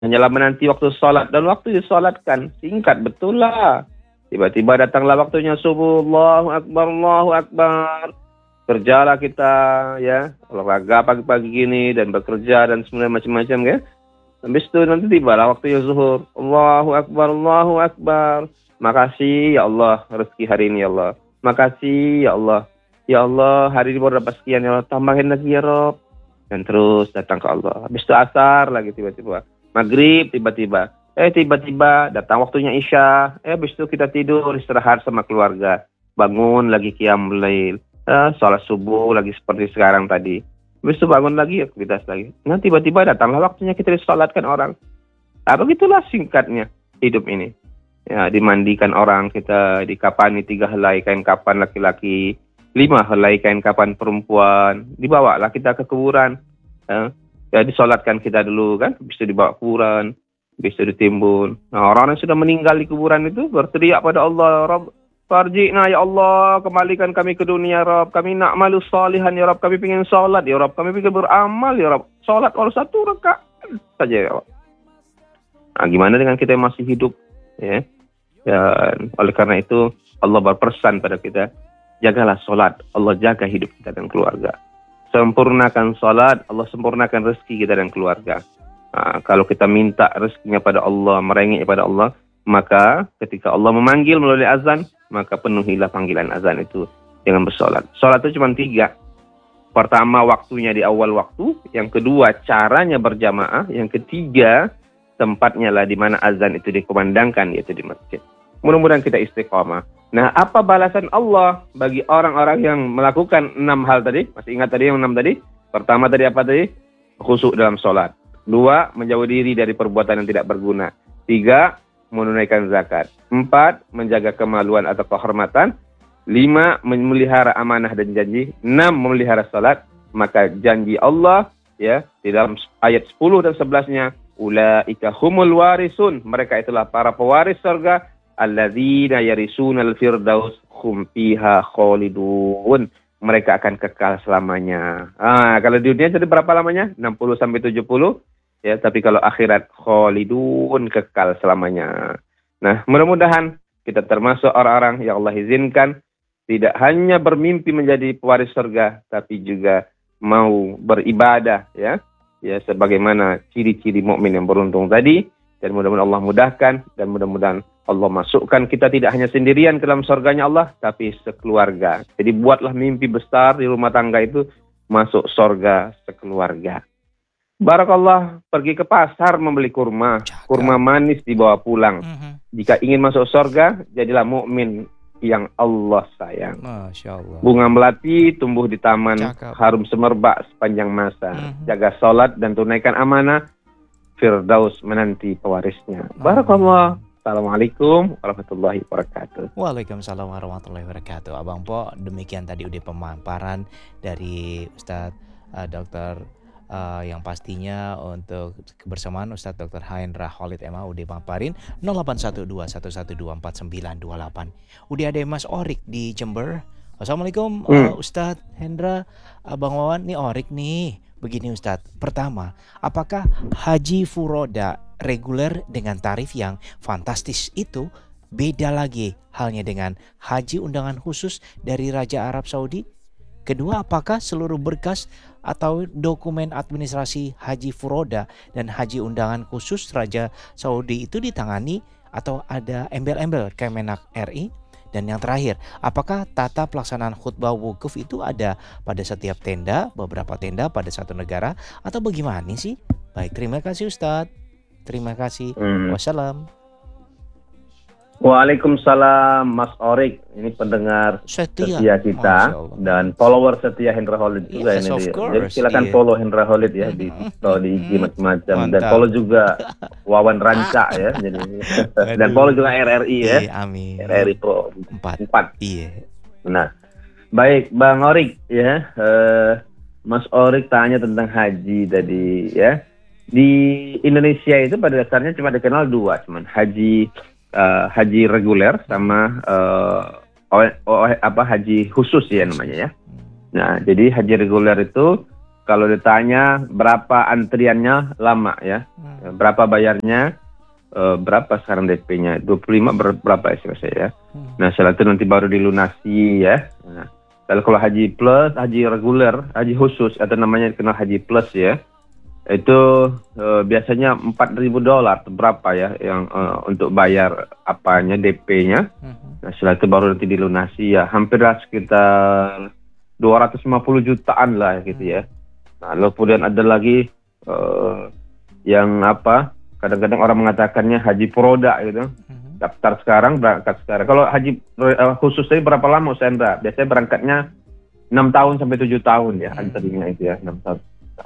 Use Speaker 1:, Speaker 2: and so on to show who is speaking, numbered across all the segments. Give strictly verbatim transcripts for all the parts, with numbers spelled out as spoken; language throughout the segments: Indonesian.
Speaker 1: Hanyalah menanti waktu sholat, dan waktu disolatkan singkat betul lah. Tiba-tiba datanglah waktunya subuh, Allahu Akbar, Allahu Akbar. Kerjalah kita, ya, olahraga pagi-pagi gini, dan bekerja, dan semuanya macam-macam, ya. Habis itu nanti tibalah waktunya zuhur. Allahu Akbar, Allahu Akbar. Makasih ya Allah rezeki hari ini ya Allah. Makasih ya Allah. Ya Allah hari ini baru dapat sekian ya Allah. Tambahin lagi ya Rob. Dan terus datang ke Allah. Habis itu asar lagi tiba-tiba. Maghrib tiba-tiba. Eh tiba-tiba datang waktunya isya. Eh habis itu kita tidur istirahat sama keluarga. Bangun lagi qiyamul lail. Eh, sholat subuh lagi seperti sekarang tadi. Habis itu bangun lagi, aktivitas lagi. Nah tiba-tiba datanglah waktunya kita disolatkan orang. Nah, begitulah singkatnya hidup ini. Ya, dimandikan orang, kita dikapani tiga helai kain kapan laki-laki, lima helai kain kapan perempuan. Dibawalah kita ke kuburan. Ya, ya disolatkan kita dulu kan, habis itu dibawa kuburan, habis itu ditimbun. Nah orang yang sudah meninggal di kuburan itu berteriak pada Allah, Rabb, farji'na ya Allah, kembalikan kami ke dunia Rabb, kami na'malu salihan ya Rabb, kami ingin sholat ya Rabb, kami ingin beramal ya Rabb, sholat walau satu rakaat saja ya Rabb. Nah gimana dengan kita yang masih hidup, ya? Dan oleh karena itu Allah berpesan pada kita, jagalah sholat, Allah jaga hidup kita dan keluarga. Sempurnakan sholat, Allah sempurnakan rezeki kita dan keluarga. Nah, kalau kita minta rezekinya pada Allah, merengek pada Allah, maka ketika Allah memanggil melalui azan, maka penuhilah panggilan azan itu dengan bersolat. Solat itu cuma tiga. Pertama, waktunya di awal waktu. Yang kedua, caranya berjamaah. Yang ketiga, tempatnya lah di mana azan itu dikumandangkan, yaitu di masjid. Mudah-mudahan kita istiqamah. Nah, apa balasan Allah bagi orang-orang yang melakukan enam hal tadi? Masih ingat tadi yang enam tadi? Pertama tadi apa tadi? Khusyuk dalam sholat. Dua, menjauh diri dari perbuatan yang tidak berguna. Tiga, menunaikan zakat. Empat, menjaga kemaluan atau kehormatan. Lima, memelihara amanah dan janji. Enam, memelihara salat. Maka janji Allah, ya, di dalam ayat sepuluh dan sebelas-nya, ulaika humul warisun, mereka itulah para pewaris surga, alladzina yarisunal firdaus hum fiha khalidun. Mereka akan kekal selamanya. Ah, kalau di dunia jadi berapa lamanya? enam puluh sampai tujuh puluh. Ya, tapi kalau akhirat khalidun, kekal selamanya. Nah, mudah-mudahan kita termasuk orang-orang yang Allah izinkan tidak hanya bermimpi menjadi pewaris surga, tapi juga mau beribadah, ya. Ya, sebagaimana ciri-ciri mukmin yang beruntung tadi. Dan mudah-mudahan Allah mudahkan, dan mudah-mudahan Allah masukkan kita tidak hanya sendirian ke dalam surganya Allah, tapi sekeluarga. Jadi buatlah mimpi besar di rumah tangga itu masuk surga sekeluarga. Barakallah, pergi ke pasar membeli kurma.
Speaker 2: Jaga.
Speaker 1: Kurma manis dibawa pulang.
Speaker 2: Mm-hmm.
Speaker 1: Jika ingin masuk surga, jadilah mukmin yang Allah sayang.
Speaker 2: Masya Allah.
Speaker 1: Bunga melati tumbuh di taman,
Speaker 2: Cakep.
Speaker 1: harum semerbak sepanjang masa.
Speaker 2: Mm-hmm.
Speaker 1: Jaga sholat dan tunaikan amanah, Firdaus menanti pewarisnya. Barakallah. Assalamualaikum warahmatullahi wabarakatuh.
Speaker 2: Waalaikumsalam warahmatullahi wabarakatuh. Abang Po, demikian tadi udah pemaparan dari Ustadz uh, Dokter Uh, yang pastinya untuk kebersamaan Ustadz Dokter Hendra Khalid M A udah paparin nol delapan satu dua satu satu dua empat sembilan dua delapan. Udah ada Mas Orik di Jember. Assalamualaikum hmm. uh, Ustadz Hendra, Abang Wawan, nih Orik nih. Begini Ustadz, pertama, apakah haji furoda reguler dengan tarif yang fantastis itu beda lagi halnya dengan haji undangan khusus dari Raja Arab Saudi? Kedua, apakah seluruh berkas atau dokumen administrasi haji furoda dan haji undangan khusus Raja Saudi itu ditangani atau ada embel-embel Kemenak R I? Dan yang terakhir, apakah tata pelaksanaan khutbah wukuf itu ada pada setiap tenda, beberapa tenda pada satu negara, atau bagaimana sih? Baik, terima kasih Ustadz. Terima kasih. Hmm. Wassalam.
Speaker 1: Waalaikumsalam Mas Orik, ini pendengar setia, setia kita dan follower setia Hendra Khalid juga yes, ini dia. Jadi silakan yeah. follow Hendra Khalid ya di TikTok, di I G macam-macam, dan follow juga Wawan Ranca ya. Jadi dan follow juga R R I ya.
Speaker 2: Iya, amin.
Speaker 1: R R I Pro
Speaker 2: empat.
Speaker 1: empat.
Speaker 2: Iya.
Speaker 1: Nah, baik Bang Orik ya. Uh, Mas Orik tanya tentang haji tadi ya. Di Indonesia itu pada dasarnya cuma dikenal dua, cuman haji Uh, haji reguler sama uh, oh, oh, apa haji khusus ya namanya ya. Nah, jadi haji reguler itu kalau ditanya berapa antriannya lama ya,
Speaker 2: Hmm.
Speaker 1: berapa bayarnya, eh, berapa sekarang D P-nya, dua puluh lima ber- berapa istilah saya ya.
Speaker 2: Hmm.
Speaker 1: Nah setelah itu nanti baru dilunasi ya. Nah, kalau kalau haji plus, haji reguler, haji khusus atau namanya dikenal haji plus ya, itu eh, biasanya empat ribu dolar atau berapa ya yang eh, untuk bayar apanya D P-nya.
Speaker 2: Hmm.
Speaker 1: Nah setelah itu baru nanti dilunasi ya, hampir lah sekitar dua ratus lima puluh jutaan lah gitu ya. Nah lalu kemudian ada lagi eh, yang apa, kadang-kadang orang mengatakannya haji produk gitu.
Speaker 2: Hmm.
Speaker 1: Daftar sekarang, berangkat sekarang. Kalau haji eh, khusus tadi berapa lama Ustaz Hendra? Biasanya berangkatnya enam tahun sampai tujuh tahun ya,
Speaker 2: Hmm.
Speaker 1: antrinya itu ya, enam tahun.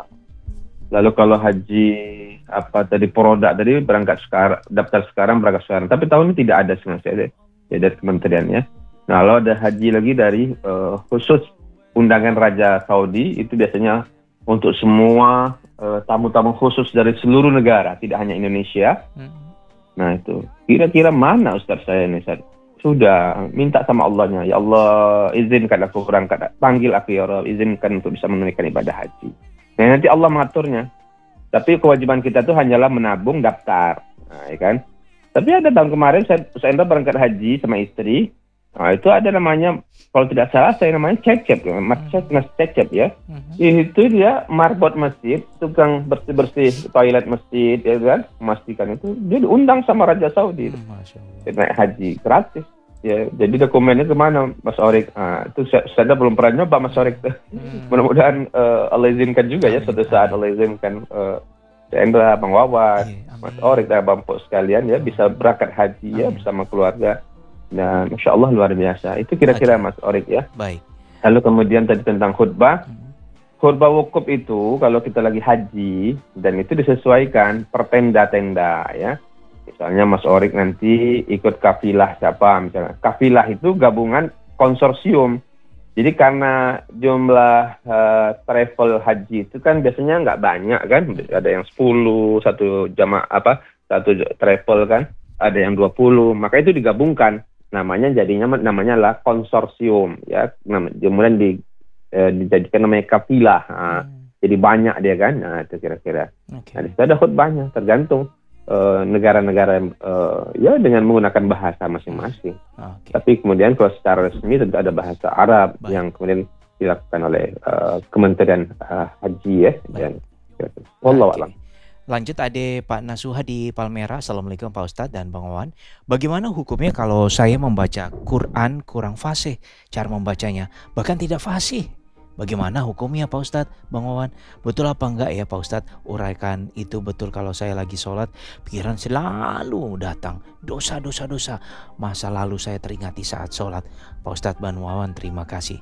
Speaker 1: Lalu kalau haji apa tadi produk tadi berangkat sekarang, daftar sekarang, berangkat sekarang. Tapi tahun ini tidak ada sengaja deh, ya dari kementeriannya. Nah, kalau ada haji lagi dari eh, khusus undangan Raja Saudi, itu biasanya untuk semua eh, tamu-tamu khusus dari seluruh negara, tidak hanya Indonesia.
Speaker 2: Hmm.
Speaker 1: Nah itu, kira-kira mana Ustaz saya ini Ustaz? Sudah minta sama Allahnya, ya Allah izinkan aku berangkat, panggil aku ya Allah, izinkan untuk bisa menunaikan ibadah haji. Nah nanti Allah mengaturnya. Tapi kewajiban kita tuh hanyalah menabung, daftar, nah, ya kan? Tapi ada tahun kemarin saya, saya berangkat haji sama istri. Nah itu ada namanya, kalau tidak salah saya namanya cecep, ya, mas
Speaker 2: Hmm.
Speaker 1: cecep ya.
Speaker 2: Hmm.
Speaker 1: Itu dia marbot masjid, tukang bersih-bersih toilet masjid, ya kan? Memastikan itu dia diundang sama Raja Saudi.
Speaker 2: Hmm. Masya Allah.
Speaker 1: Dia naik haji gratis. Ya, jadi dokumennya kemana Mas Orik? Ah, itu saya, saya belum pernah nyoba Mas Orik.
Speaker 2: Hmm.
Speaker 1: Mudah-mudahan eh, Allah izinkan juga ya
Speaker 2: Amin,
Speaker 1: suatu saat
Speaker 2: amin.
Speaker 1: Allah izinkan uh, Endra, Bang Wawan,
Speaker 2: Iya,
Speaker 1: Mas
Speaker 2: amin.
Speaker 1: Orik dan Bang Pok sekalian ya bisa berangkat haji ya
Speaker 2: Amin.
Speaker 1: bersama keluarga. Dan Masya Allah luar biasa. Itu kira-kira
Speaker 2: Oke.
Speaker 1: Mas Orik ya.
Speaker 2: Baik.
Speaker 1: Lalu kemudian tadi tentang khutbah.
Speaker 2: Hmm.
Speaker 1: Khutbah wukuf itu kalau kita lagi haji dan itu disesuaikan per tenda-tenda ya. Misalnya Mas Orik nanti ikut kafilah siapa misalnya. Kafilah itu gabungan konsorsium. Jadi karena jumlah uh, travel haji itu kan biasanya nggak banyak kan. Ada yang sepuluh, satu jamaah apa, satu travel kan. Ada yang dua puluh. Maka itu digabungkan. Namanya jadinya namanya lah konsorsium ya. Kemudian di eh, dijadikan namanya kafilah. Nah,
Speaker 2: Hmm.
Speaker 1: jadi banyak dia kan. Nah, itu kira-kira.
Speaker 2: Oke.
Speaker 1: Nah, di situ ada khutbahnya tergantung eh, negara-negara eh, ya dengan menggunakan bahasa masing-masing.
Speaker 2: Oke.
Speaker 1: Tapi kemudian kalau secara resmi tentu ada bahasa Arab
Speaker 2: Baik.
Speaker 1: yang kemudian dilakukan oleh eh, Kementerian eh, Haji ya. Dan wallahu
Speaker 2: Oke.
Speaker 1: a'lam.
Speaker 2: Lanjut ada Pak Nasuha di Palmera. Assalamualaikum Pak Ustadz dan Bang Wawan. Bagaimana hukumnya kalau saya membaca Quran kurang fasih cara membacanya, bahkan tidak fasih? Bagaimana hukumnya Pak Ustadz, Bang Wawan? Betul apa enggak ya Pak Ustadz? Uraikan itu betul kalau saya lagi sholat, pikiran selalu datang dosa-dosa dosa masa lalu saya teringati saat sholat. Pak Ustadz, Bang Wawan, terima kasih.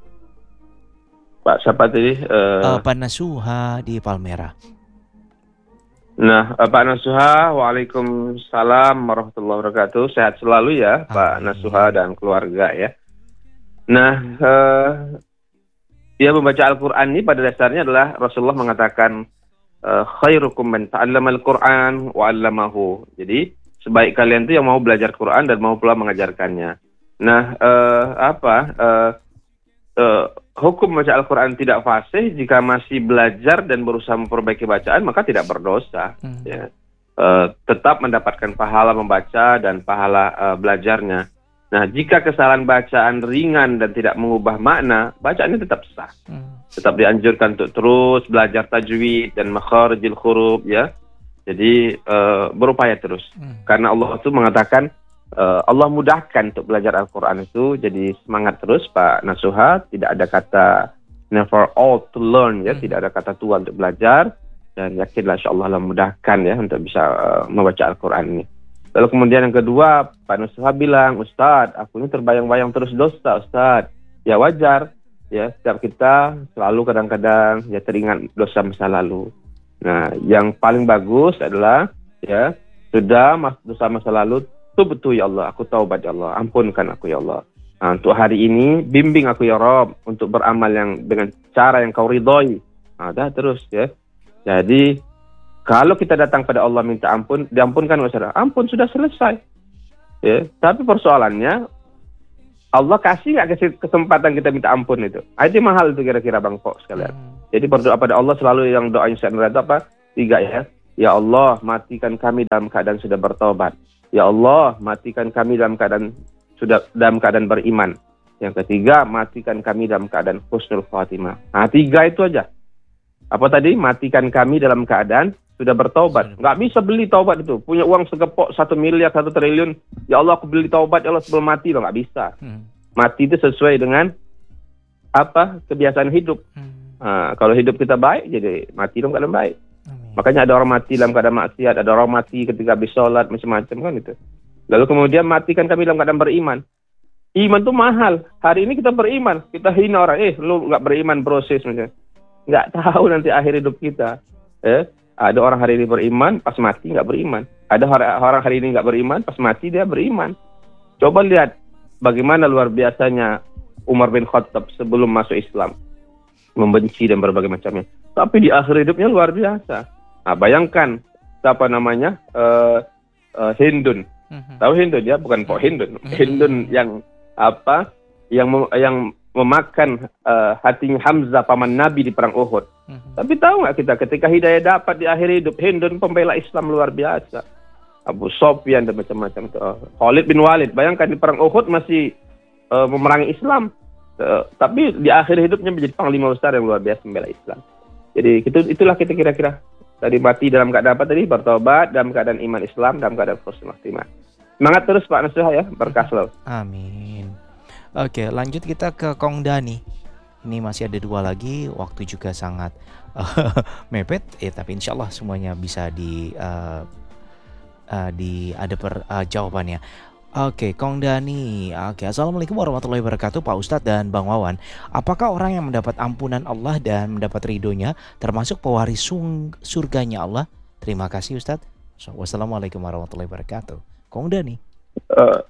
Speaker 1: Pak siapa tadi? Eh,
Speaker 2: Uh, Pak Nasuha di Palmera.
Speaker 1: Nah, eh, Pak Nasuha, waalaikumsalam warahmatullahi wabarakatuh. Sehat selalu ya, Pak
Speaker 2: Amin.
Speaker 1: Nasuha dan keluarga ya. Nah, eh, ya membaca Al-Quran ini pada dasarnya adalah Rasulullah mengatakan eh, khairukum man ta'allamal Quran wa 'allamahu. Jadi sebaik kalian itu yang mau belajar Quran dan mau pula mengajarkannya. Nah, eh, apa? Eh, eh, hukum membaca Al-Quran tidak fasih jika masih belajar dan berusaha memperbaiki bacaan maka tidak berdosa.
Speaker 2: Hmm.
Speaker 1: Ya. Eh, tetap mendapatkan pahala membaca dan pahala eh, belajarnya. Nah, jika kesalahan bacaan ringan dan tidak mengubah makna, bacaannya tetap sah.
Speaker 2: Hmm.
Speaker 1: Tetap dianjurkan untuk terus belajar tajwid dan makharijil huruf ya. Jadi eh, berupaya terus.
Speaker 2: Hmm.
Speaker 1: Karena Allah itu mengatakan eh, Allah mudahkan untuk belajar Al-Quran itu. Jadi semangat terus Pak Nasuha. Tidak ada kata never old to learn ya.
Speaker 2: Hmm.
Speaker 1: Tidak ada kata tua untuk belajar. Dan yakinlah insyaAllah Allah mudahkan ya untuk bisa eh, membaca Al-Quran ini. Lalu kemudian yang kedua, Pak Nasuha bilang, Ustadz, aku ini terbayang-bayang terus dosa, Ustadz. Ya wajar, ya setiap kita selalu kadang-kadang ya teringat dosa masa lalu. Nah, yang paling bagus adalah ya sudah mas, dosa masa lalu, itu betul ya Allah, aku taubat ya Allah, ampunkan aku ya Allah. Nah, untuk hari ini bimbing aku ya Rob untuk beramal yang dengan cara yang kau ridhoi. Nah, dah terus ya. Jadi kalau kita datang pada Allah minta ampun, diampunkan masalah. Ampun sudah selesai. Ya, tapi persoalannya Allah kasih nggak kasih kesempatan kita minta ampun itu. Itu mahal itu kira-kira Bang Pok sekalian.
Speaker 2: Hmm.
Speaker 1: Jadi berdoa pada Allah selalu yang doa yang saya itu apa? Tiga ya. Ya Allah, matikan kami dalam keadaan sudah bertobat. Ya Allah, matikan kami dalam keadaan sudah dalam keadaan beriman. Yang ketiga, matikan kami dalam keadaan husnul khatimah. Nah, tiga itu aja. Apa tadi? Matikan kami dalam keadaan sudah bertobat. Nggak bisa beli taubat itu. Punya uang segepok satu miliar, satu triliun. Ya Allah, aku beli taubat. Ya Allah, sebelum mati loh. Nggak bisa. Hmm. Mati itu sesuai dengan apa? Kebiasaan hidup. Hmm. Nah, kalau hidup kita baik, jadi mati dong keadaan baik. Amin. Makanya ada orang mati dalam keadaan maksiat. Ada orang mati ketika habis sholat, macam-macam kan itu. Lalu kemudian matikan kami dalam keadaan beriman. Iman tuh mahal. Hari ini kita beriman. Kita hina orang. Eh, lu nggak beriman proses misalnya. Nggak tahu nanti akhir hidup kita. Eh, ada orang hari ini beriman, pas mati nggak beriman. Ada orang hari ini nggak beriman, pas mati dia beriman. Coba lihat bagaimana luar biasanya Umar bin Khattab sebelum masuk Islam. Membenci dan berbagai macamnya. Tapi di akhir hidupnya luar biasa. Nah, bayangkan siapa namanya? Uh, uh, Hindun. Mm-hmm. Tahu Hindun ya? Bukan Pok Hindun. Mm-hmm. Hindun yang apa? Yang mem- yang memakan uh, hatinya Hamzah paman Nabi di perang Uhud. Mm-hmm. Tapi tahu nggak kita ketika hidayah dapat di akhir hidup, Hindun pembela Islam luar biasa. Abu Sofyan dan macam-macam. Uh, Khalid bin Walid. Bayangkan di perang Uhud masih uh, memerangi Islam. Uh, tapi di akhir hidupnya menjadi panglima besar yang luar biasa membela Islam. Jadi itu itulah kita kira-kira tadi mati dalam keadaan apa tadi? Bertobat, dalam keadaan iman Islam, dalam keadaan husnul khatimah. Semangat terus Pak Nasuha ya, berkah selalu.
Speaker 2: Amin. Oke, lanjut kita ke Kong Dani. Ini masih ada dua lagi, waktu juga sangat uh, mepet. Eh tapi insya Allah semuanya bisa di uh, uh, di ada per uh, jawabannya. Oke, Kong Dani. Oke, Assalamualaikum warahmatullahi wabarakatuh Pak Ustadz dan Bang Wawan. Apakah orang yang mendapat ampunan Allah dan mendapat ridhonya termasuk pewaris surganya Allah? Terima kasih Ustadz. Wassalamualaikum warahmatullahi wabarakatuh. Kong Dani. Uh,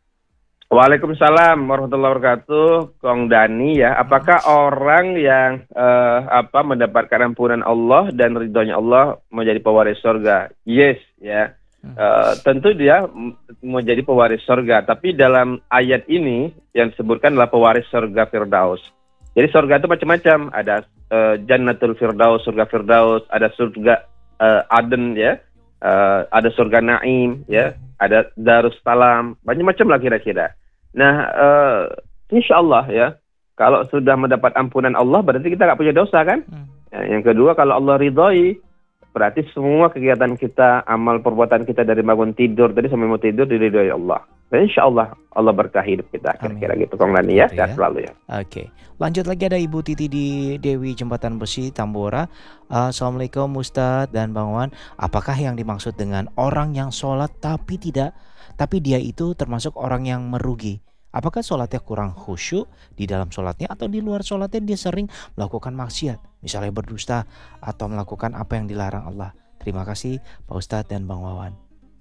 Speaker 1: Waalaikumsalam warahmatullahi wabarakatuh. Kong Dani ya. Apakah hmm. orang yang uh, apa mendapatkan ampunan Allah dan ridhonya Allah menjadi pewaris surga? Yes ya. Uh, tentu dia mau jadi pewaris surga, tapi dalam ayat ini yang disebutkan adalah pewaris surga Firdaus. Jadi surga itu macam-macam, ada uh, Jannatul Firdaus, surga Firdaus, ada surga uh, Aden ya, uh, ada surga Naim ya, ada Darussalam, macam-macam lah kira-kira. Nah, uh, insya Allah ya, kalau sudah mendapat ampunan Allah berarti kita nggak punya dosa kan? Hmm. Ya, yang kedua kalau Allah ridhoi, berarti semua kegiatan kita, amal perbuatan kita dari bangun tidur tadi sampai mau tidur diridhoi Allah. Dan insya Allah Allah berkahi hidup kita. Kira-kira gitu Kong Lani ya, sehat selalu ya.
Speaker 2: Oke, lanjut lagi ada Ibu Titi di Dewi Jembatan Besi Tambora. uh, Assalamualaikum Ustadz dan Bang Wan. Apakah yang dimaksud dengan orang yang sholat tapi tidak, tapi dia itu termasuk orang yang merugi? Apakah sholatnya kurang khusyuk di dalam sholatnya atau di luar sholatnya dia sering melakukan maksiat, misalnya berdusta atau melakukan apa yang dilarang Allah? Terima kasih Pak Ustadz dan Bang Wawan.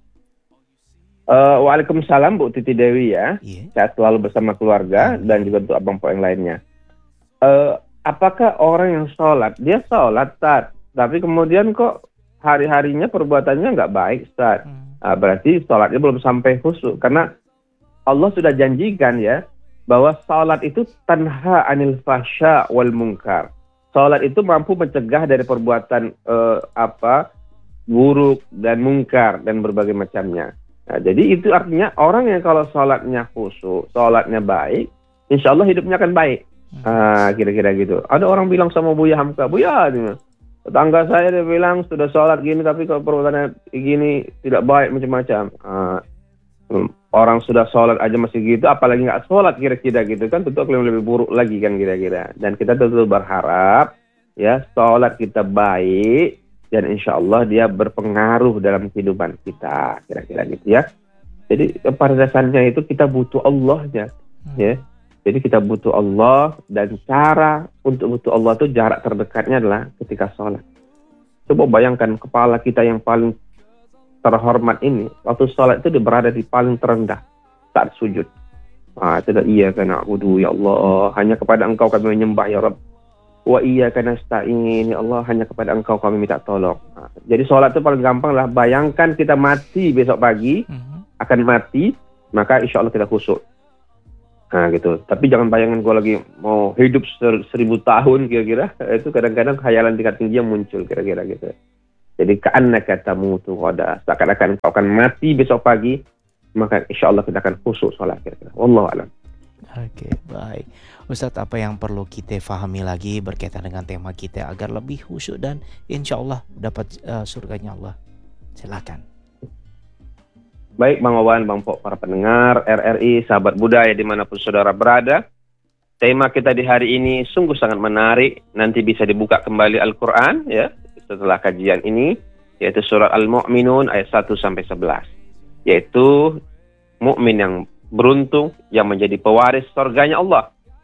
Speaker 1: Uh, Waalaikumsalam Bu Titi Dewi ya.
Speaker 2: Yeah.
Speaker 1: Saya selalu bersama keluarga hmm. dan juga untuk abang po yang lainnya. Uh, apakah orang yang sholat, dia sholat Ustaz, tapi kemudian kok hari-harinya perbuatannya nggak baik Ustaz? Hmm. Uh, berarti sholatnya belum sampai khusyuk, karena Allah sudah janjikan ya bahwa salat itu tanha anil fasya wal munkar. Salat itu mampu mencegah dari perbuatan eh, apa buruk dan mungkar dan berbagai macamnya. Nah, jadi itu artinya orang yang kalau salatnya khusyuk, salatnya baik, insya Allah hidupnya akan baik. Ah, kira-kira gitu. Ada orang bilang sama Buya Hamka, Buya, tetangga saya dia bilang sudah salat gini tapi kalau perbuatannya gini tidak baik macam-macam. Ah, orang sudah sholat aja masih gitu, apalagi nggak sholat kira-kira gitu kan, tentu akan lebih buruk lagi kan kira-kira. Dan kita tentu berharap ya sholat kita baik dan insya Allah dia berpengaruh dalam kehidupan kita kira-kira gitu ya. Jadi pada dasarnya itu kita butuh Allahnya ya. Jadi kita butuh Allah dan cara untuk butuh Allah itu jarak terdekatnya adalah ketika sholat. Coba bayangkan kepala kita yang paling terhormat ini, waktu sholat itu dia berada di paling terendah saat sujud. Ah, tidak iya karena wudu ya Allah, hanya kepada Engkau kami menyembah ya Rabb. Wa iyyaka nasta'in ya Allah, hanya kepada Engkau kami minta tolong. Ah, jadi sholat itu paling gampang lah. Bayangkan kita mati besok pagi, uh-huh. akan mati, maka insya Allah kita khusyuk. Nah gitu. Tapi jangan bayangin gue lagi mau hidup ser- seribu tahun kira-kira. Itu kadang-kadang khayalan tingkat tinggi yang muncul kira-kira gitu. Jadi ka'annaka tamutu ghada. Seakan-akan kau akan mati besok pagi. Maka insya Allah kita akan khusyuk sholat kira-kira. Wallahu a'lam.
Speaker 2: Oke, baik. Ustadz, apa yang perlu kita fahami lagi berkaitan dengan tema kita agar lebih khusyuk dan insya Allah dapat uh, surganya Allah? Silakan.
Speaker 1: Baik Bang Wawan, Bang Pok, para pendengar R R I, sahabat budaya dimanapun saudara berada. Tema kita di hari ini sungguh sangat menarik. Nanti bisa dibuka kembali Al-Quran ya setelah kajian ini, yaitu surat Al-Mu'minun ayat satu sampai sebelas. Yaitu mukmin yang beruntung yang menjadi pewaris surganya Allah.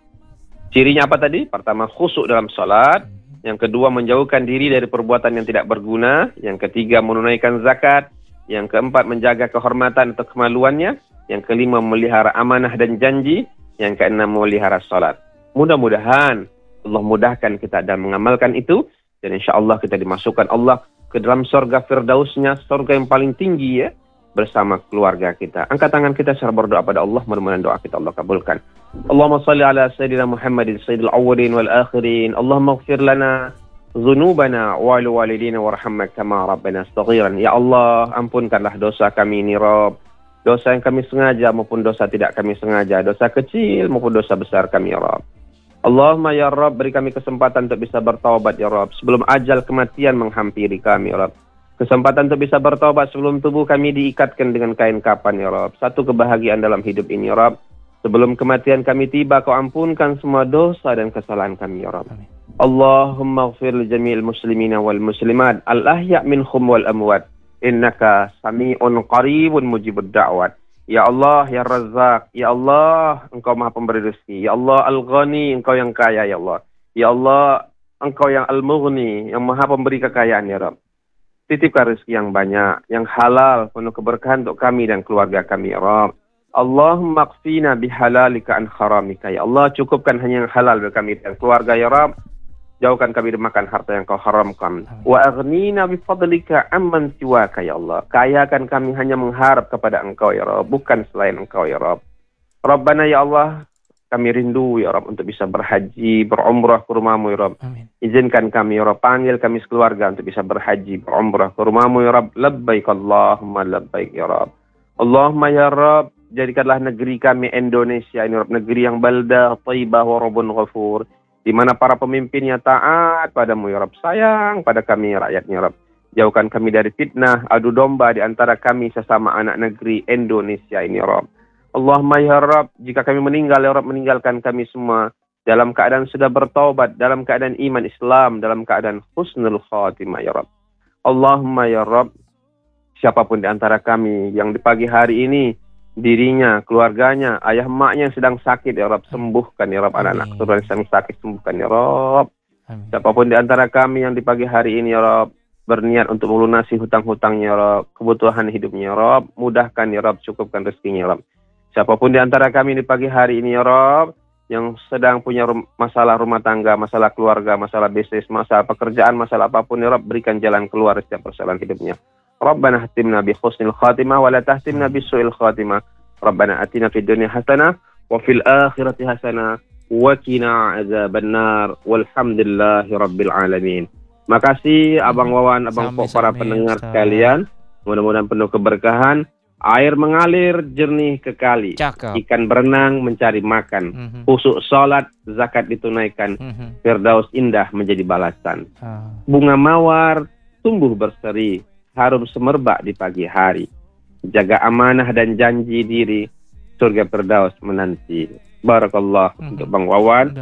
Speaker 1: Cirinya apa tadi? Pertama, khusyuk dalam salat. Yang kedua, menjauhkan diri dari perbuatan yang tidak berguna. Yang ketiga, menunaikan zakat. Yang keempat, menjaga kehormatan atau kemaluannya. Yang kelima, memelihara amanah dan janji. Yang keenam, memelihara salat. Mudah-mudahan Allah mudahkan kita dan mengamalkan itu. Dan insya Allah kita dimasukkan Allah ke dalam surga Firdausnya, surga yang paling tinggi ya, bersama keluarga kita. Angkat tangan kita secara berdoa pada Allah, mudah-mudahan doa kita Allah kabulkan. Allahumma salli ala Sayyidina Muhammadin Sayyidil awwalin wal akhirin. Allahumma ighfir lana dhunubana wa li walidina warhamna kama rabbana saghiran. Ya Allah, ampunkanlah dosa kami ini Rabb. Dosa yang kami sengaja maupun dosa tidak kami sengaja, dosa kecil maupun dosa besar kami ya Rabb. Allahumma ya Rabb, beri kami kesempatan untuk bisa bertaubat ya Rabb sebelum ajal kematian menghampiri kami ya Rabb. Kesempatan untuk bisa bertaubat sebelum tubuh kami diikatkan dengan kain kapan ya Rabb. Satu kebahagiaan dalam hidup ini ya Rabb. Sebelum kematian kami tiba, kau ampunkan semua dosa dan kesalahan kami ya Rabb. Amin. Allahumma ighfir li jami'il muslimina wal muslimat al-ahya' minhum wal amwat. Innaka sami'un qaribun mujibud da'wat. Ya Allah, ya Razzaq, ya Allah, Engkau Maha Pemberi rezeki. Ya Allah Al-Ghani, Engkau yang kaya ya Allah. Ya Allah, Engkau yang Al-Mughni, yang Maha Pemberi kekayaan ya Rabb. Titipkan rezeki yang banyak, yang halal, penuh keberkahan untuk kami dan keluarga kami ya Rabb. Allahumma qfina bihalalika an haramika. Ya Allah, cukupkan hanya yang halal bagi kami dan keluarga ya Rabb. Jauhkan kami dari makan harta yang kau haramkan. Wa aghnina bifadlika amman siwaka ya Allah. Kayakan kami hanya mengharap kepada Engkau ya Rabb, bukan selain Engkau ya Rabb. Rabbana ya Allah, kami rindu ya Rabb untuk bisa berhaji, berumrah ke rumah-Mu ya Rabb. Amin. Izinkan kami ya Rabb, panggil kami sekeluarga untuk bisa berhaji, berumrah ke rumah-Mu ya Rabb. Labbaik Allahumma labbaik ya Rabb. Allahumma ya Rabb, jadikanlah negeri kami Indonesia ini Rabb, negeri yang baldah, thayyibah wa rabbun ghafur, di mana para pemimpinnya taat padamu ya Rabb, sayang pada kami rakyatnya Rabb. Jauhkan kami dari fitnah, adu domba di antara kami sesama anak negeri Indonesia ini ya Rabb. Allahumma ya Rabb, jika kami meninggal ya Rabb, meninggalkan kami semua dalam keadaan sudah bertaubat, dalam keadaan iman Islam, dalam keadaan husnul khatimah ya Rabb. Allahumma ya Rabb, siapapun di antara kami yang di pagi hari ini dirinya, keluarganya, ayah emaknya yang sedang sakit ya Rabb, sembuhkan ya Rabb. Anak-anak keturunan yang sedang sakit, sembuhkan ya Rabb. Amin. Siapapun di antara kami yang di pagi hari ini ya Rabb, berniat untuk melunasi hutang-hutangnya ya Rabb, kebutuhan hidupnya ya Rabb, mudahkan ya Rabb, cukupkan rezekinya ya Rabb. Siapapun di antara kami di pagi hari ini ya Rabb, yang sedang punya rum- masalah rumah tangga, masalah keluarga, masalah bisnis, masalah pekerjaan, masalah apapun ya Rabb, berikan jalan keluar setiap persoalan hidupnya. Rabbana hatimna bi husnil khatimah wa la tahtimna bi su'il khatimah. Rabbana atina fid dunya hasanah wa fil akhirati hasanah wa qina adzabannar walhamdulillahi rabbil alamin. Makasih Abang Wawan, Abang Pok, para pendengar sekalian. Mudah-mudahan penuh keberkahan. Air mengalir jernih ke kali. Cakep. Ikan berenang mencari makan. Mm-hmm. Khusyuk salat, zakat ditunaikan. Mm-hmm. Firdaus indah menjadi balasan. Ah. Bunga mawar tumbuh berseri, harum semerbak di pagi hari. Jaga amanah dan janji diri, surga Firdaus menanti. Barakallah mm-hmm. untuk Bang Wawan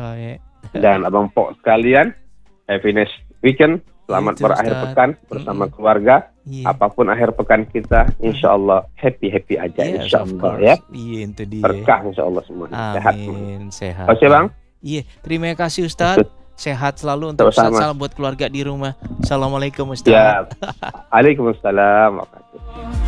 Speaker 1: dan Abang Pok sekalian. Have a nice weekend. Selamat itu, berakhir Ustaz. Pekan bersama mm-hmm. keluarga. Yeah. Apapun akhir pekan kita, insya Allah happy-happy aja, yes, insya Allah ya. Iya, itu dia. Berkah insya Allah semua. Sehat. Amin, sehat. Oke Bang. Iya, terima kasih Ustaz. Sehat selalu untuk Ustaz. Salam buat keluarga di rumah. Assalamualaikum Ustaz. Ya. Waalaikumsalam.